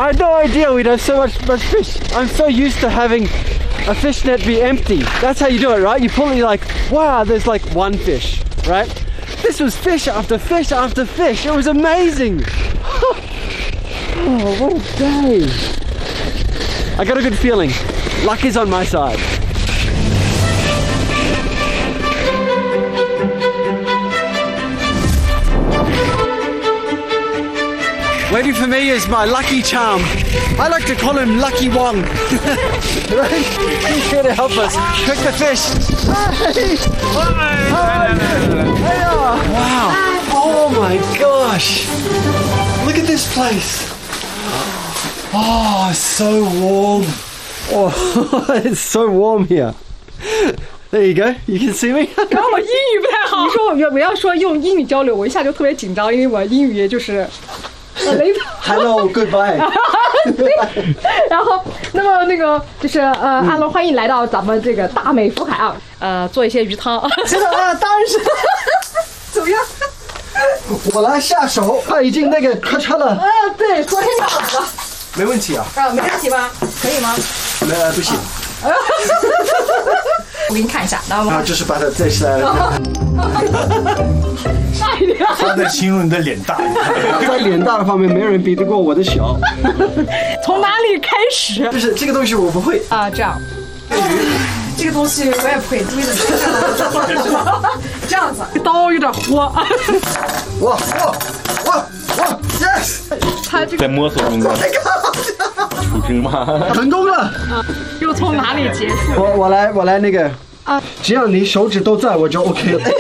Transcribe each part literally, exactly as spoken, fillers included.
I had no idea we'd have so much much fish. I'm so used to having a fish net be empty. That's how you do it, right? You pull it, you're like, wow, there's like one fish, right? This was fish after fish after fish. It was amazing. Oh, what a day. I got a good feeling. Luck is on my side. Waiting for me is my lucky charm. I like to call him Lucky Wong. Right? He's here to help us cook the fish. Hey! Hi! Wow. Oh my gosh. Look at this place. Oh, it's so warm. Oh, it's so warm here. There you go. You can see me. 然后我英语不太好，你说我要我要说用英语交流，我一下就特别紧张，因为我英语也就是。 Hello, goodbye. 然后，那么那个就是呃，阿龙，欢迎来到咱们这个大美福海啊，呃，做一些鱼汤。 是的啊，当然是。 怎么样？ 我来下手，他已经那个咔嚓了。 啊，对，昨天就好了。 没问题啊。 啊，没问题吗？可以吗？ 没，不行。 我给你看一下，然后啊，就是把它摘起来了。 大一点。 他在形容你的脸大。 在脸大的方面，没有人比得过我的小。 从哪里开始？ 就是这个东西我不会啊，这样。这个东西我也不会，追着这样子，刀有点豁。 哇哇哇哇 ！Yes！ 他这个在摸索中的。出征吗？ 成功了。 啊，又从哪里结束？ 我我来我来那个啊，只要你手指都在，我就 OK 了。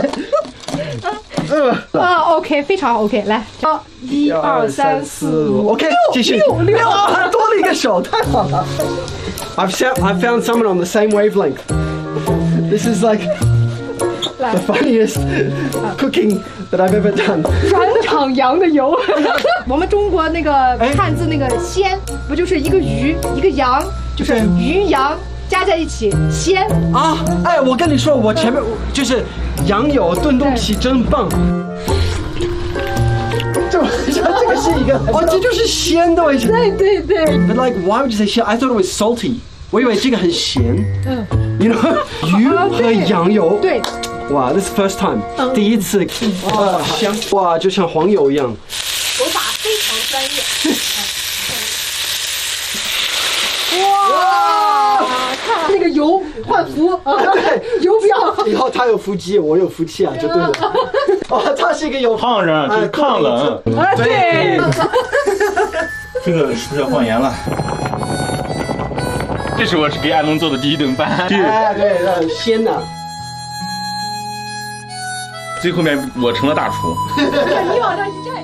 啊 ，OK， 非常 OK， 来，好，一二三四五 ，OK， 继续。 六六， 多了一个手，太好了。I've set, I've found someone on the same wavelength. This is like the funniest cooking that I've ever done. 转场羊的油，我们中国那个汉字那个鲜，不就是一个鱼一个羊，就是鱼羊。 加在一起鲜啊！哎，我跟你说，我前面就是羊油炖东西真棒。就这个是一个哦，这就是鲜的味道。 对对对。 But like, why would you say 鲜 I thought it was salty. 我以为这个很咸。嗯。You know， 鱼和羊油。 对。 哇 ，this is first time， 第一次。哇，香！哇，就像黄油一样。 手法非常专业。哇！ 看那个油换肤啊，对，油表。 以后他有腹肌，我有福气啊，就对了。哦，他是一个有烫人，就是抗冷。 啊，对。 这个是不是要放盐了？这是我是给安龙做的第一顿饭。 哎，对，很鲜的。 最后面我成了大厨。 你往上一站。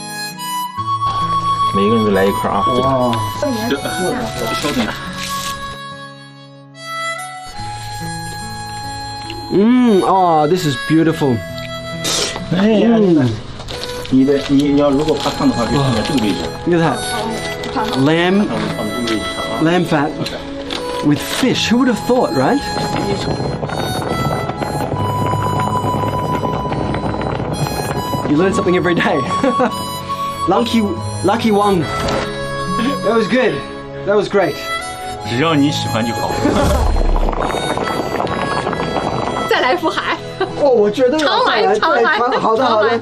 每个人都来一块啊。 哇。 这稍等。 嗯，哦 ，this is beautiful。 哎，嗯，你的你你要如果怕烫的话，可以放在这个位置。 你看它 ，lamb 放在这个位置上啊。 lamb fat with fish. Who would have thought, right? You learn something every day. Lucky, lucky Wong. That was good. That was great. 只要你喜欢就好。 再来福海哦，我觉得常来常来， 好的好的。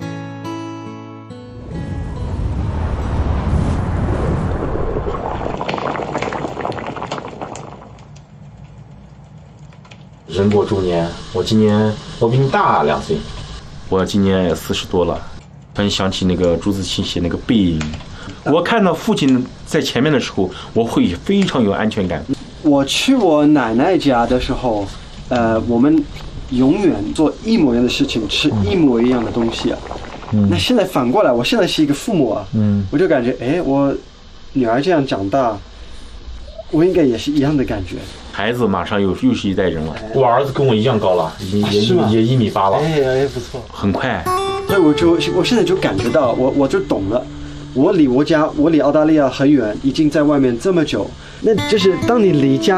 人过中年，我今年我比你大两岁， 我今年也四十多了，很想起那个朱自清写那个背影。我看到父亲在前面的时候，我会非常有安全感。 我去我奶奶家的时候，呃，我们永远做一模一样的事情，吃一模一样的东西啊。嗯、那现在反过来，我现在是一个父母啊，嗯，我就感觉，哎，我女儿这样长大，我应该也是一样的感觉。 孩子马上又又是一代人了。 我儿子跟我一样高了，也也也一米八了。 哎哎，不错， 很快。 所以我就我现在就感觉到，我我就懂了。我离我家，我离澳大利亚很远，已经在外面这么久，那就是当你离家。